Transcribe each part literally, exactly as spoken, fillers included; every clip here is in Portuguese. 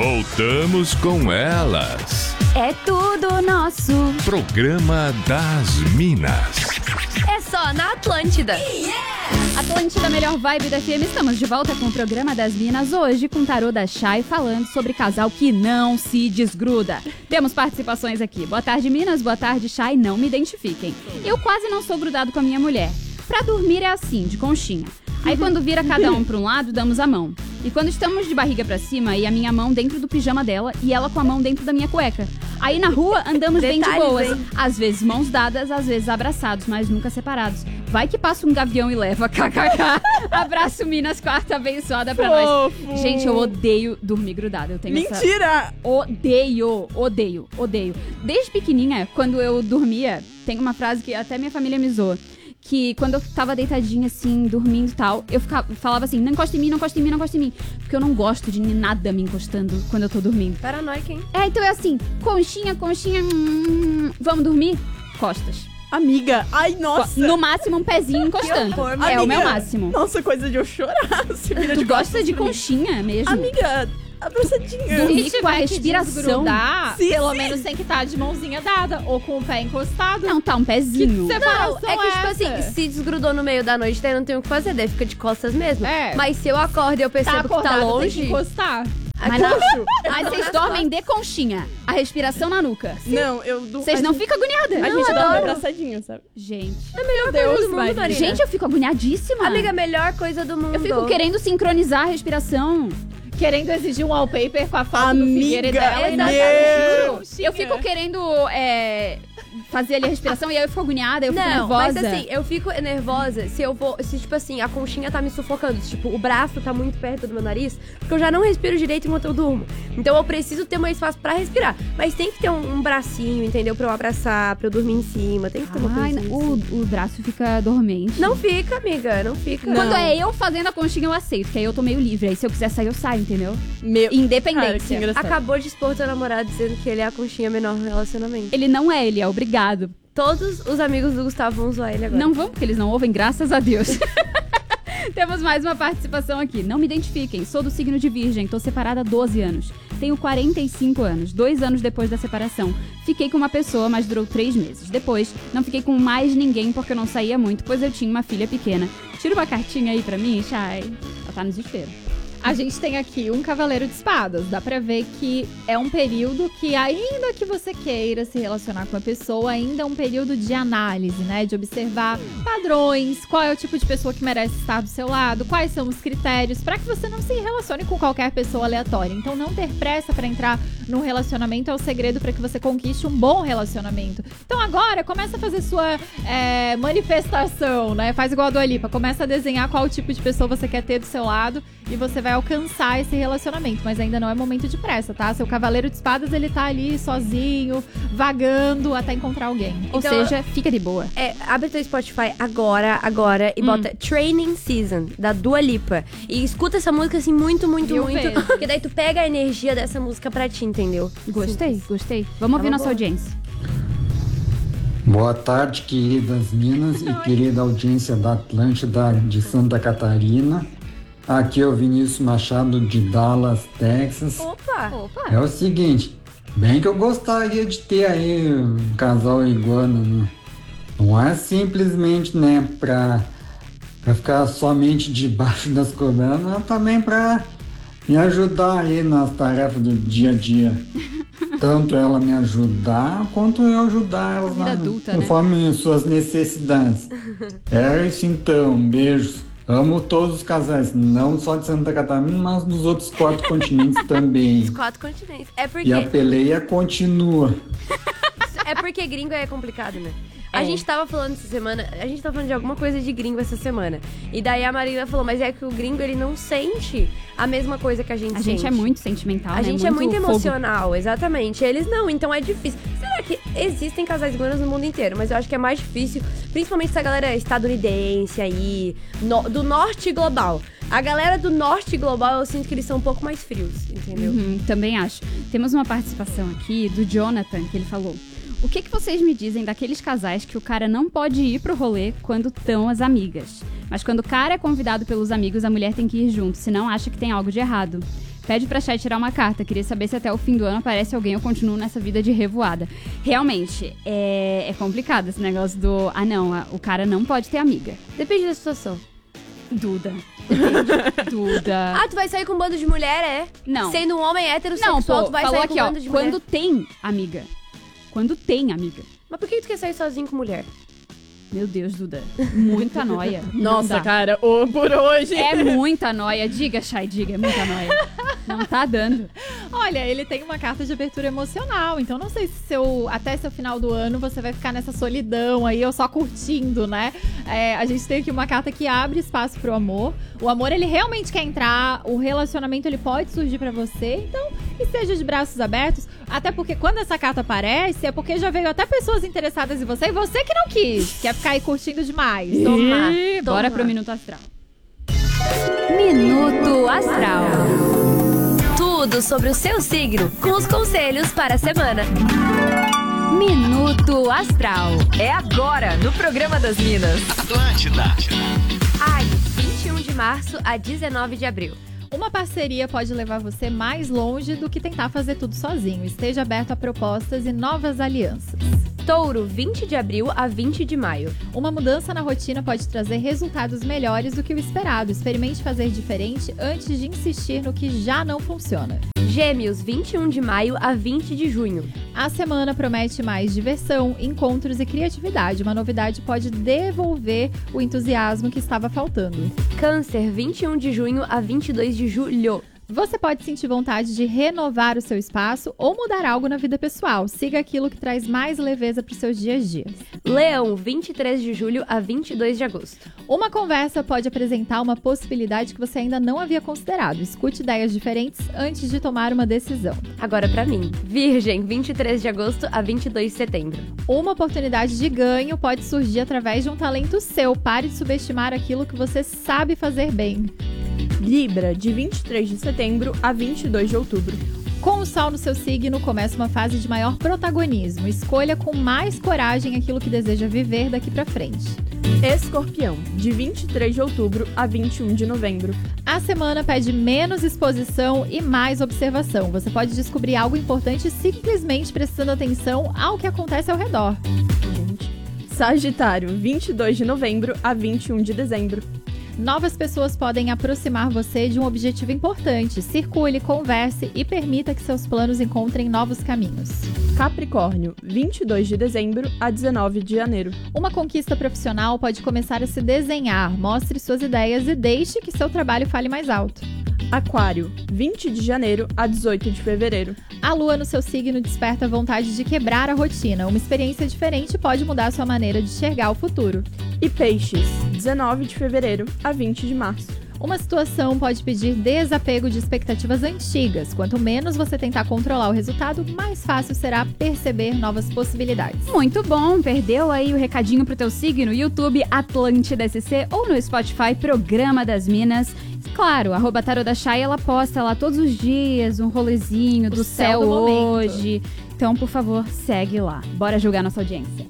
Voltamos com elas. É tudo nosso. Programa das Minas. É só na Atlântida. Atlântida, melhor vibe da F M. Estamos de volta com o Programa das Minas. Hoje com o Tarô da Chay falando sobre casal que não se desgruda. Temos participações aqui. Boa tarde, Minas. Boa tarde, Chay. Não me identifiquem. Eu quase não sou grudado com a minha mulher. Pra dormir é assim, de conchinha. Aí quando vira cada um pra um lado, damos a mão. E quando estamos de barriga pra cima, e a minha mão dentro do pijama dela e ela com a mão dentro da minha cueca. Aí na rua andamos bem de boas. Hein? Às vezes mãos dadas, às vezes abraçados, mas nunca separados. Vai que passa um gavião e leva, kkk. Abraço, Minas, quarta abençoada pra Fofo. nós. Gente, eu odeio dormir grudada. Eu tenho Mentira! Essa... Odeio, odeio, odeio. Desde pequenininha, quando eu dormia, tem uma frase que até minha família me zoa. Que quando eu tava deitadinha, assim, dormindo e tal, eu ficava, falava assim, não encosta em mim, não encosta em mim, não encosta em mim. Porque eu não gosto de nada me encostando quando eu tô dormindo. Paranoica, hein? É, então é assim, conchinha, conchinha, hum, vamos dormir? Costas. Amiga, ai, nossa. No máximo um pezinho encostando. horror, é amiga. o meu máximo. Nossa, coisa de eu chorar. Você vira Tu de gosta costas de pra mim. conchinha mesmo? Amiga, abraçadinha. Dormir Se com a tiver que respiração. desgrudar, Sim, pelo sim. menos tem que estar de mãozinha dada ou com o pé encostado. Não, tá um pezinho. Que Não, separação é que, tipo essa? assim, se desgrudou no meio da noite, daí não tem o que fazer, daí fica de costas mesmo. É. Mas se eu acordo e eu Tá percebo que tá acordado, tem que longe... encostar. Mas, não, mas vocês dormem de conchinha. A respiração na nuca. Não, eu... Du... Vocês a não gente- ficam agoniadas. A gente dorme abraçadinho, sabe? Gente. É a melhor Deus, coisa do mundo, Maria. Marina. Gente, eu fico agoniadíssima. Amiga, a melhor coisa do mundo. Eu fico querendo sincronizar a respiração. Querendo exigir um wallpaper com a foto Amiga, do Figueiredo dela. e exatamente. não- Juro. Eu fico querendo é, fazer ali a respiração e aí eu fico agoniada, eu fico Não, nervosa. mas assim, eu fico nervosa se eu vou... Se, tipo assim, a conchinha tá me sufocando. Se, tipo, o braço tá muito perto do meu nariz, porque eu já não respiro direito enquanto eu durmo. Então eu preciso ter mais espaço pra respirar. Mas tem que ter um, um bracinho, entendeu? Pra eu abraçar, pra eu dormir em cima. Tem que ter uma Ai, coisinha o, assim. o braço fica dormente. Não fica, amiga, não fica. Quando é eu fazendo a conchinha, eu aceito, que aí eu tô meio livre. Aí se eu quiser sair, eu saio, entendeu? Meu... Cara, que Independência. engraçado. Acabou de expor teu namorado dizendo que ele é a conchinha menor no relacionamento. Ele não é, ele é obrigado. Todos os amigos do Gustavo vão zoar ele agora. Não vão, porque eles não ouvem, graças a Deus. Temos mais uma participação aqui. Não me identifiquem, sou do signo de Virgem, tô separada há doze anos. Tenho quarenta e cinco anos, dois anos depois da separação. Fiquei com uma pessoa, mas durou três meses. Depois, não fiquei com mais ninguém porque eu não saía muito, pois eu tinha uma filha pequena. Tira uma cartinha aí pra mim, Chay. Ela tá no desespero. A gente tem aqui um cavaleiro de espadas. Dá pra ver que é um período que, ainda que você queira se relacionar com a pessoa, ainda é um período de análise, né? De observar padrões, qual é o tipo de pessoa que merece estar do seu lado, quais são os critérios, pra que você não se relacione com qualquer pessoa aleatória. Então, não ter pressa pra entrar num relacionamento é o segredo pra que você conquiste um bom relacionamento. Então, agora, começa a fazer sua é, manifestação, né? Faz igual a Dua Lipa. Começa a desenhar qual tipo de pessoa você quer ter do seu lado e você vai alcançar esse relacionamento, mas ainda não é momento de pressa, tá? Seu cavaleiro de espadas, ele tá ali sozinho, vagando até encontrar alguém. Ou Então, seja, fica de boa. É, abre teu Spotify agora, agora, e Hum. bota Training Season, da Dua Lipa. E escuta essa música, assim, muito, muito, Mil muito. vezes. Porque daí tu pega a energia dessa música pra ti, entendeu? Gostei, Simples. gostei. Vamos ouvir uma nossa boa. audiência. Boa tarde, queridas Minas e querida audiência da Atlântida de Santa Catarina. Aqui é o Vinícius Machado de Dallas, Texas. Opa! Opa. É o seguinte, bem que eu gostaria de ter aí um casal iguana, né? Não é simplesmente, né, pra, pra ficar somente debaixo das cobertas, mas também pra me ajudar aí nas tarefas do dia a dia. Tanto ela me ajudar, quanto eu ajudar ela Vida na, adulta, né? conforme suas necessidades. É isso então, beijos. Amo todos os casais, não só de Santa Catarina, mas dos outros quatro continentes também. Os quatro continentes. É E porque, a peleia continua. é porque gringo é complicado, né? A É. gente tava falando essa semana, a gente tava falando de alguma coisa de gringo essa semana. E daí a Marina falou, mas é que o gringo, ele não sente a mesma coisa que a gente A sente. gente é muito sentimental, A né? gente é muito fogo. emocional, exatamente. Eles não, então é difícil. Será que existem casais iguanas no mundo inteiro? Mas eu acho que é mais difícil, principalmente essa galera estadunidense aí, no- do norte global. A galera do norte global, eu sinto que eles são um pouco mais frios, entendeu? Uhum, também acho. Temos uma participação aqui do Jonathan, que ele falou: o que, que vocês me dizem daqueles casais que o cara não pode ir pro rolê quando estão as amigas? Mas quando o cara é convidado pelos amigos, a mulher tem que ir junto, senão acha que tem algo de errado. Pede pra Chay tirar uma carta. Queria saber se até o fim do ano aparece alguém ou continuo nessa vida de revoada. Realmente, é, é complicado esse negócio do... Ah, não, a, o cara não pode ter amiga. Depende da situação. Duda. Depende. Duda. Ah, tu vai sair com um bando de mulher, é? Não. Sendo um homem heterossexual, Não, pô, tu vai falou sair aqui, com um ó, bando de mulher. quando tem amiga. Quando tem amiga. Mas por que tu quer sair sozinho com mulher? Meu Deus, Duda. Muita noia. Não Nossa, dá. cara, ô, por hoje. É muita noia. Diga, Chay, diga. É muita noia. Não tá dando. Olha, ele tem uma carta de abertura emocional, então não sei se seu, até seu final do ano você vai ficar nessa solidão aí, ou só curtindo, né? É, a gente tem aqui uma carta que abre espaço pro amor. O amor, ele realmente quer entrar, o relacionamento, ele pode surgir pra você, então esteja de braços abertos, até porque quando essa carta aparece, é porque já veio até pessoas interessadas em você, e você que não quis, quer ficar aí curtindo demais. Toma, E toma. bora pro Minuto Astral. Minuto Astral. Tudo sobre o seu signo, com os conselhos para a semana. Minuto Astral. É agora, no programa das Minas. Atlântida. Áries, vinte e um de março a dezenove de abril. Uma parceria pode levar você mais longe do que tentar fazer tudo sozinho. Esteja aberto a propostas e novas alianças. Touro, vinte de abril a vinte de maio. Uma mudança na rotina pode trazer resultados melhores do que o esperado. Experimente fazer diferente antes de insistir no que já não funciona. Gêmeos, vinte e um de maio a vinte de junho. A semana promete mais diversão, encontros e criatividade. Uma novidade pode devolver o entusiasmo que estava faltando. Câncer, vinte e um de junho a vinte e dois de julho. Você pode sentir vontade de renovar o seu espaço ou mudar algo na vida pessoal. Siga aquilo que traz mais leveza para os seus dias a dias. Leão, vinte e três de julho a vinte e dois de agosto. Uma conversa pode apresentar uma possibilidade que você ainda não havia considerado. Escute ideias diferentes antes de tomar uma decisão. Agora pra mim. Virgem, vinte e três de agosto a vinte e dois de setembro. Uma oportunidade de ganho pode surgir através de um talento seu. Pare de subestimar aquilo que você sabe fazer bem. Libra, de vinte e três de setembro a vinte e dois de outubro. Com o Sol no seu signo, começa uma fase de maior protagonismo. Escolha com mais coragem aquilo que deseja viver daqui pra frente. Escorpião, de vinte e três de outubro a vinte e um de novembro. A semana pede menos exposição e mais observação. Você pode descobrir algo importante simplesmente prestando atenção ao que acontece ao redor. Sagitário, vinte e dois de novembro a vinte e um de dezembro. Novas pessoas podem aproximar você de um objetivo importante. Circule, converse e permita que seus planos encontrem novos caminhos. Capricórnio, vinte e dois de dezembro a dezenove de janeiro. Uma conquista profissional pode começar a se desenhar. Mostre suas ideias e deixe que seu trabalho fale mais alto. Aquário, vinte de janeiro a dezoito de fevereiro. A lua no seu signo desperta a vontade de quebrar a rotina. Uma experiência diferente pode mudar sua maneira de enxergar o futuro. E Peixes, dezenove de fevereiro a vinte de março. Uma situação pode pedir desapego de expectativas antigas. Quanto menos você tentar controlar o resultado, mais fácil será perceber novas possibilidades. Muito bom, perdeu aí o recadinho pro teu signo? YouTube Atlântida S C ou no Spotify Programa das Minas. Claro, arroba Tarô da Chay, ela posta lá todos os dias um rolezinho do O céu céu do momento. hoje. Então, por favor, segue lá. Bora julgar nossa audiência.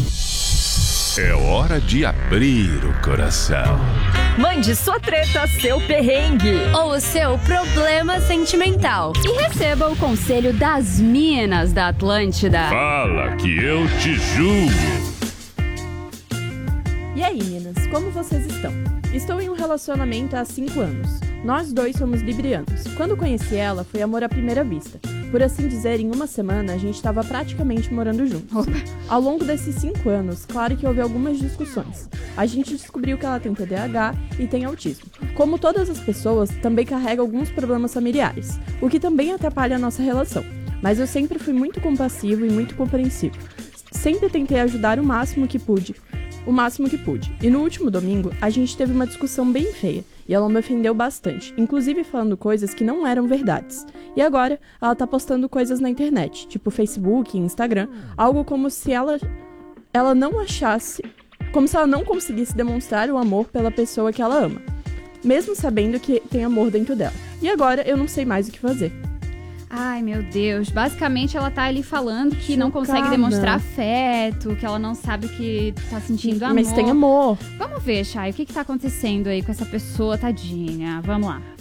É hora de abrir o coração. Mande sua treta, seu perrengue. Ou o seu problema sentimental. E receba o conselho das Minas da Atlântida. Fala que eu te julgo. E aí, meninas, como vocês estão? Estou em um relacionamento há cinco anos. Nós dois somos librianos. Quando conheci ela, foi amor à primeira vista. Por assim dizer, em uma semana, a gente estava praticamente morando juntos. Opa. Ao longo desses cinco anos, claro que houve algumas discussões. A gente descobriu que ela tem T D A H e tem autismo. Como todas as pessoas, também carrega alguns problemas familiares, o que também atrapalha a nossa relação. Mas eu sempre fui muito compassivo e muito compreensivo. Sempre tentei ajudar o máximo que pude. O máximo que pude. E no último domingo, a gente teve uma discussão bem feia. E ela me ofendeu bastante, inclusive falando coisas que não eram verdades. E agora, ela tá postando coisas na internet, tipo Facebook e Instagram, algo como se ela, ela não achasse, como se ela não conseguisse demonstrar o amor pela pessoa que ela ama, mesmo sabendo que tem amor dentro dela. E agora, eu não sei mais o que fazer. Ai, meu Deus. Basicamente, ela tá ali falando que não Chocada. consegue demonstrar afeto, que ela não sabe o que tá sentindo amor. Mas tem amor. Vamos ver, Chay, o que que tá acontecendo aí com essa pessoa, tadinha? Vamos lá.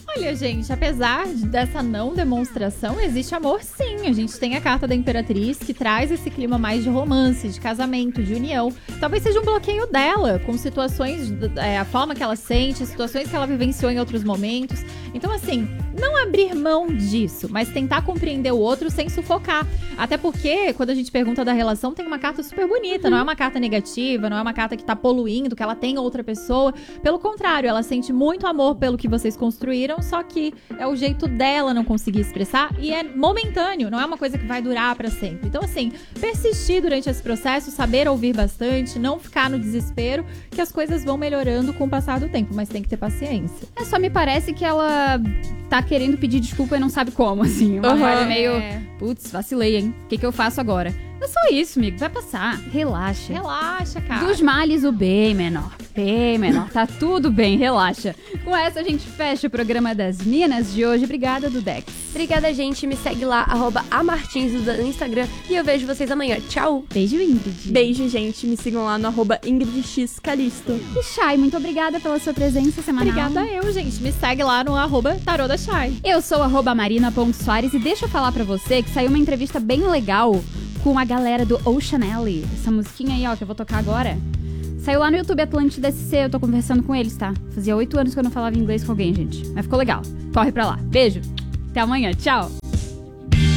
Olha, gente, apesar dessa não demonstração, existe amor sim. A gente tem a carta da Imperatriz, que traz esse clima mais de romance, de casamento, de união. Talvez seja um bloqueio dela, com situações, é, a forma que ela sente, situações que ela vivenciou em outros momentos. Então, assim, não abrir mão disso, mas tentar compreender o outro sem sufocar. Até porque, quando a gente pergunta da relação, tem uma carta super bonita, uhum. Não é uma carta negativa, não é uma carta que tá poluindo, que ela tem outra pessoa. Pelo contrário, ela sente muito amor pelo que vocês construíram, só que é o jeito dela não conseguir expressar e é momentâneo, não é uma coisa que vai durar pra sempre. Então, assim, persistir durante esse processo, saber ouvir bastante, não ficar no desespero, que as coisas vão melhorando com o passar do tempo, mas tem que ter paciência. É, só me parece que ela tá querendo pedir desculpa e não sabe como, assim. Uma Uhum. vibe meio, É. putz, vacilei, hein? O que que eu faço agora? É só isso, amigo, vai passar. Relaxa. Relaxa, cara. Dos males, o bem menor. Bem menor. Tá tudo bem, relaxa. Com essa, a gente fecha o programa das Minas de hoje. Obrigada, Dudex. Obrigada, gente. Me segue lá, arroba amartins no Instagram. E eu vejo vocês amanhã. Tchau. Beijo, Ingrid. Beijo, gente. Me sigam lá no arroba Ingrid X Calisto. E Chay, muito obrigada pela sua presença semanal. Obrigada eu, gente. Me segue lá no arroba tarô da Chay. Eu sou arroba marina.soares e deixa eu falar pra você que saiu uma entrevista bem legal com a galera do Ocean Alley. Essa musiquinha aí, ó, que eu vou tocar agora. Saiu lá no YouTube Atlântida S C, eu tô conversando com eles, tá? Fazia oito anos que eu não falava inglês com alguém, gente. Mas ficou legal. Corre pra lá. Beijo. Até amanhã. Tchau.